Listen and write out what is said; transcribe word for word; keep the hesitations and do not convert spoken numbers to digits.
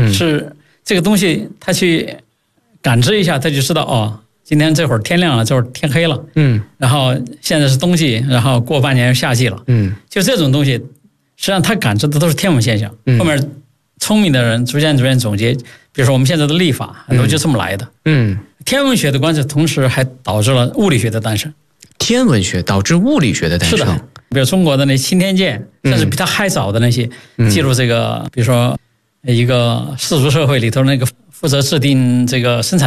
嗯， 是这个东西他去感知一下，他就知道哦，今天这会儿天亮了，这会儿天黑了， 嗯， 然后现在是冬季，然后过半年夏季了， 嗯， 就这种东西，实际上他感知的都是天文现象。 嗯， 后面聪明的人逐渐逐渐总结，比如说我们现在的历法，很多就这么来的。 嗯， 天文学的观测，同时还导致了物理学的诞生。 天文学导致物理学的诞生。 是的，比如中国的那钦天监，甚至比它还早的那些、 嗯、 记录这个，比如说一个氏族社会里头那个负责制定这个生产